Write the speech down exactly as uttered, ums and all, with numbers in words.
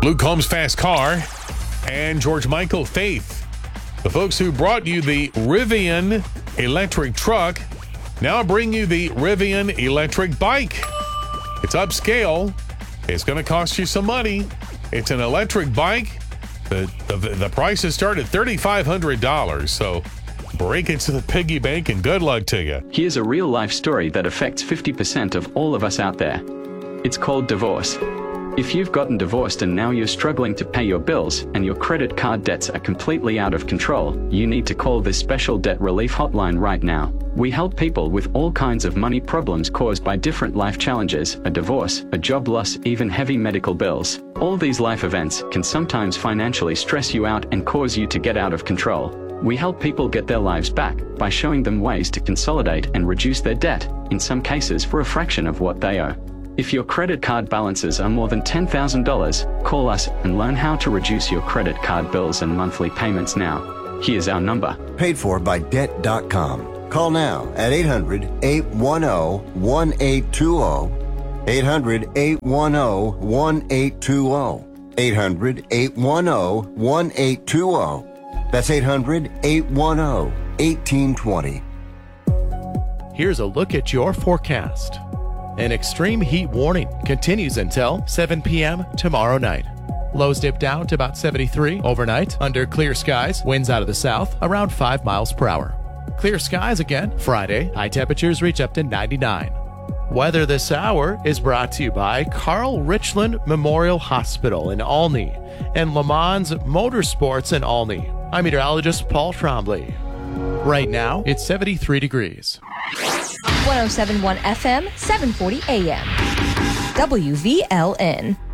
Luke Combs Fast Car, and George Michael Faith. The folks who brought you the Rivian electric truck now bring you the Rivian electric bike. It's upscale. It's going to cost you some money. It's an electric bike. The, the, the prices start at three thousand five hundred dollars, so break into the piggy bank and good luck to you. Here's a real-life story that affects fifty percent of all of us out there. It's called divorce. If you've gotten divorced and now you're struggling to pay your bills and your credit card debts are completely out of control, you need to call this special debt relief hotline right now. We help people with all kinds of money problems caused by different life challenges, a divorce, a job loss, even heavy medical bills. All these life events can sometimes financially stress you out and cause you to get out of control. We help people get their lives back by showing them ways to consolidate and reduce their debt, in some cases for a fraction of what they owe. If your credit card balances are more than ten thousand dollars, call us and learn how to reduce your credit card bills and monthly payments now. Here's our number. Paid for by debt dot com. Call now at eight hundred, eight one zero, one eight two zero. eight hundred, eight one zero, one eight two zero. eight hundred, eight one zero, one eight two zero. That's eight hundred, eight one zero, one eight two zero. Here's a look at your forecast. An extreme heat warning continues until seven p.m. tomorrow night. Lows dip down to about seventy-three overnight under clear skies, winds out of the south around five miles per hour. Clear skies again Friday, high temperatures reach up to ninety-nine. Weather this hour is brought to you by Carl Richland Memorial Hospital in Olney and Le Mans Motorsports in Olney. I'm meteorologist Paul Trombley. Right now, it's seventy-three degrees. one oh seven point one F M, seven forty A M. W V L N.